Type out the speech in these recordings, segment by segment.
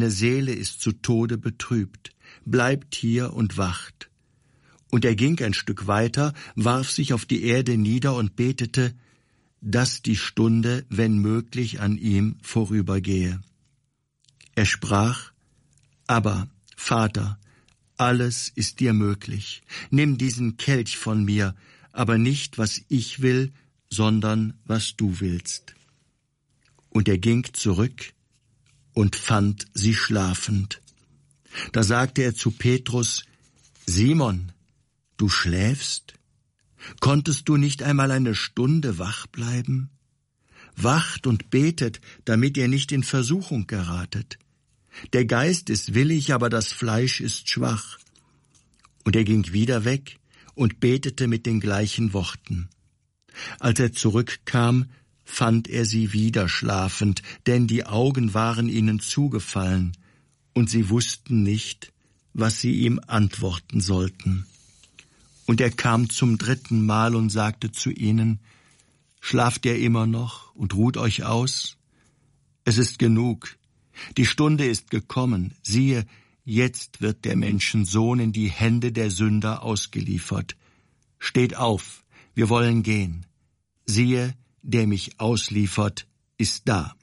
meine Seele ist zu Tode betrübt. Bleibt hier und wacht. Und er ging ein Stück weiter, warf sich auf die Erde nieder und betete, dass die Stunde, wenn möglich, an ihm vorübergehe. Er sprach, aber, Vater, alles ist dir möglich. Nimm diesen Kelch von mir, aber nicht, was ich will, sondern was du willst. Und er ging zurück und fand sie schlafend. Da sagte er zu Petrus, Simon, du schläfst? Konntest du nicht einmal eine Stunde wach bleiben? Wacht und betet, damit ihr nicht in Versuchung geratet. Der Geist ist willig, aber das Fleisch ist schwach. Und er ging wieder weg und betete mit den gleichen Worten. Als er zurückkam, fand er sie wieder schlafend, denn die Augen waren ihnen zugefallen, und sie wussten nicht, was sie ihm antworten sollten. Und er kam zum 3. Mal und sagte zu ihnen, Schlaft ihr immer noch und ruht euch aus? Es ist genug. Die Stunde ist gekommen. Siehe, jetzt wird der Menschensohn in die Hände der Sünder ausgeliefert. Steht auf, wir wollen gehen. Siehe, der mich ausliefert, ist da.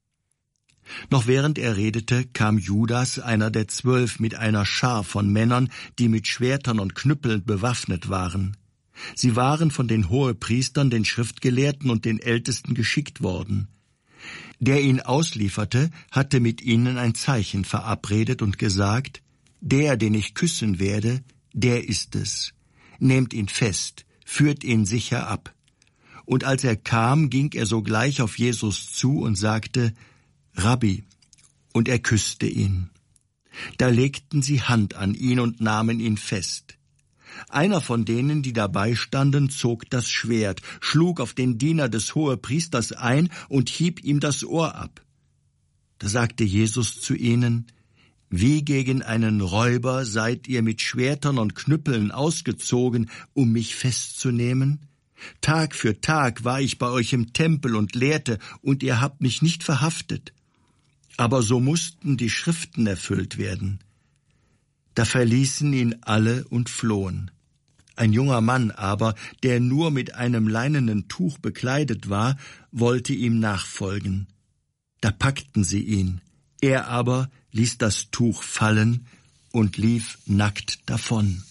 Noch während er redete, kam Judas, einer der 12, mit einer Schar von Männern, die mit Schwertern und Knüppeln bewaffnet waren. Sie waren von den Hohepriestern, den Schriftgelehrten und den Ältesten geschickt worden. Der ihn auslieferte, hatte mit ihnen ein Zeichen verabredet und gesagt, der, den ich küssen werde, der ist es. Nehmt ihn fest, führt ihn sicher ab. Und als er kam, ging er sogleich auf Jesus zu und sagte, Rabbi, und er küsste ihn. Da legten sie Hand an ihn und nahmen ihn fest. Einer von denen, die dabei standen, zog das Schwert, schlug auf den Diener des Hohepriesters ein und hieb ihm das Ohr ab. Da sagte Jesus zu ihnen, wie gegen einen Räuber seid ihr mit Schwertern und Knüppeln ausgezogen, um mich festzunehmen? Tag für Tag war ich bei euch im Tempel und lehrte, und ihr habt mich nicht verhaftet. Aber so mussten die Schriften erfüllt werden. Da verließen ihn alle und flohen. Ein junger Mann aber, der nur mit einem leinenen Tuch bekleidet war, wollte ihm nachfolgen. Da packten sie ihn. Er aber ließ das Tuch fallen und lief nackt davon.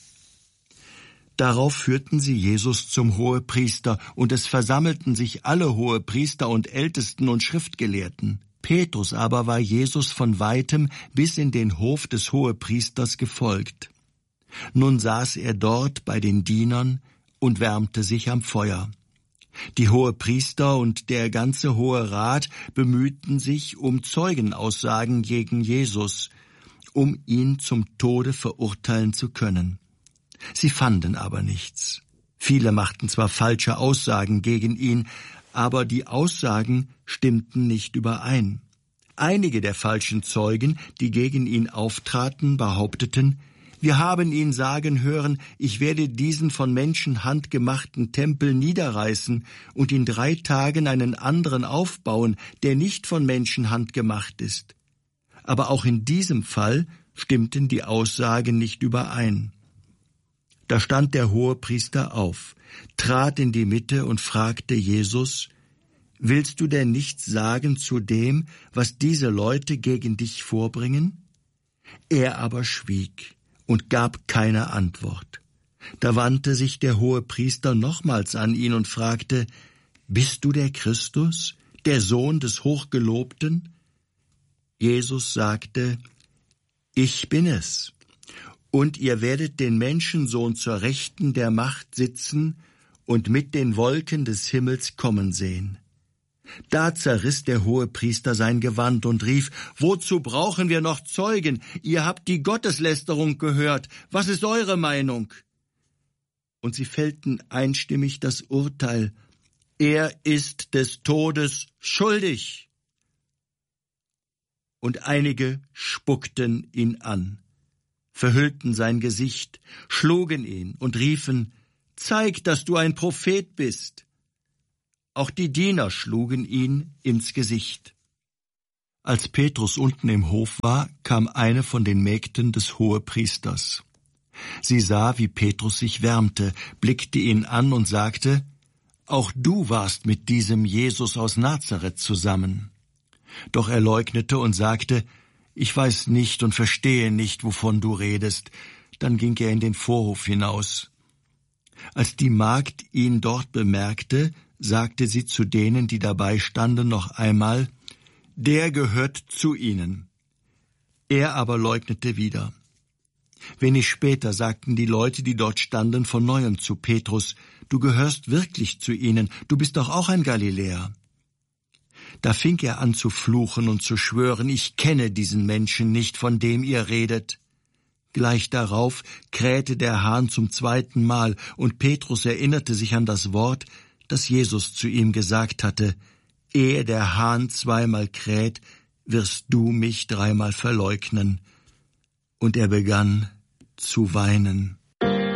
Darauf führten sie Jesus zum Hohepriester, und es versammelten sich alle Hohepriester und Ältesten und Schriftgelehrten. Petrus aber war Jesus von weitem bis in den Hof des Hohepriesters gefolgt. Nun saß er dort bei den Dienern und wärmte sich am Feuer. Die Hohepriester und der ganze Hohe Rat bemühten sich um Zeugenaussagen gegen Jesus, um ihn zum Tode verurteilen zu können. Sie fanden aber nichts. Viele machten zwar falsche Aussagen gegen ihn, aber die Aussagen stimmten nicht überein. Einige der falschen Zeugen, die gegen ihn auftraten, behaupteten, wir haben ihn sagen hören, ich werde diesen von Menschenhand gemachten Tempel niederreißen und in 3 Tagen einen anderen aufbauen, der nicht von Menschenhand gemacht ist. Aber auch in diesem Fall stimmten die Aussagen nicht überein. Da stand der Hohepriester auf, trat in die Mitte und fragte Jesus, willst du denn nichts sagen zu dem, was diese Leute gegen dich vorbringen? Er aber schwieg und gab keine Antwort. Da wandte sich der Hohepriester nochmals an ihn und fragte, bist du der Christus, der Sohn des Hochgelobten? Jesus sagte, ich bin es. Und ihr werdet den Menschensohn zur Rechten der Macht sitzen und mit den Wolken des Himmels kommen sehen. Da zerriss der Hohepriester sein Gewand und rief, wozu brauchen wir noch Zeugen? Ihr habt die Gotteslästerung gehört. Was ist eure Meinung? Und sie fällten einstimmig das Urteil, er ist des Todes schuldig. Und einige spuckten ihn an, verhüllten sein Gesicht, schlugen ihn und riefen, zeig, dass du ein Prophet bist. Auch die Diener schlugen ihn ins Gesicht. Als Petrus unten im Hof war, kam eine von den Mägden des Hohepriesters. Sie sah, wie Petrus sich wärmte, blickte ihn an und sagte: »Auch du warst mit diesem Jesus aus Nazareth zusammen.« Doch er leugnete und sagte: »Ich weiß nicht und verstehe nicht, wovon du redest.« Dann ging er in den Vorhof hinaus. Als die Magd ihn dort bemerkte, sagte sie zu denen, die dabei standen, noch einmal: »Der gehört zu ihnen.« Er aber leugnete wieder. Wenig später sagten die Leute, die dort standen, von neuem zu Petrus: »Du gehörst wirklich zu ihnen, du bist doch auch ein Galiläer.« Da fing er an zu fluchen und zu schwören: »Ich kenne diesen Menschen nicht, von dem ihr redet.« Gleich darauf krähte der Hahn zum 2. Mal, und Petrus erinnerte sich an das Wort, das Jesus zu ihm gesagt hatte: »Ehe der Hahn 2-mal kräht, wirst du mich 3-mal verleugnen.« Und er begann zu weinen.